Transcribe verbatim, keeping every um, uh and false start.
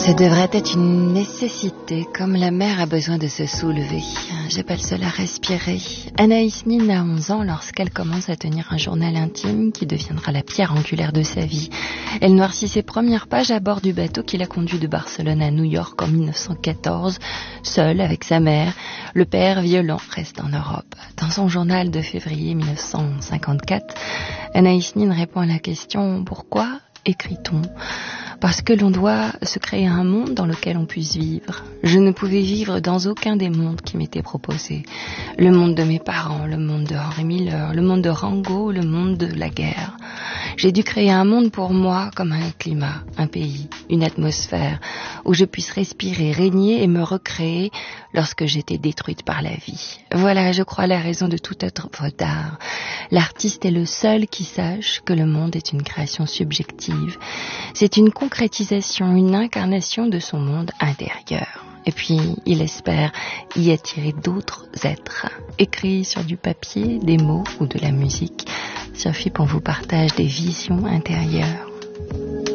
Ce devrait être une nécessité, comme la mer a besoin de se soulever. J'appelle cela respirer. Anaïs Nin a onze ans lorsqu'elle commence à tenir un journal intime qui deviendra la pierre angulaire de sa vie. Elle noircit ses premières pages à bord du bateau qui l'a conduit de Barcelone à New York en mille neuf cent quatorze, seule avec sa mère. Le père violent reste en Europe. Dans son journal de février mille neuf cent cinquante-quatre, Anaïs Nin répond à la question « Pourquoi écrit-on ?» Parce que l'on doit se créer un monde dans lequel on puisse vivre. Je ne pouvais vivre dans aucun des mondes qui m'étaient proposés. Le monde de mes parents, le monde de Henry Miller, le monde de Rango, le monde de la guerre. J'ai dû créer un monde pour moi comme un climat, un pays, une atmosphère où je puisse respirer, régner et me recréer lorsque j'étais détruite par la vie. Voilà, je crois, la raison de toute œuvre d'art. L'artiste est le seul qui sache que le monde est une création subjective. C'est une concrétisation, une incarnation de son monde intérieur. Et puis, il espère y attirer d'autres êtres. Écrits sur du papier, des mots ou de la musique, Sophie Pon vous partage des visions intérieures.